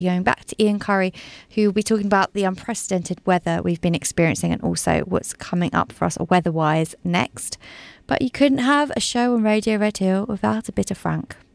Going back to Ian Curry, who will be talking about the unprecedented weather we've been experiencing and also what's coming up for us weather-wise next. But you couldn't have a show on Radio Red Hill without a bit of Frank.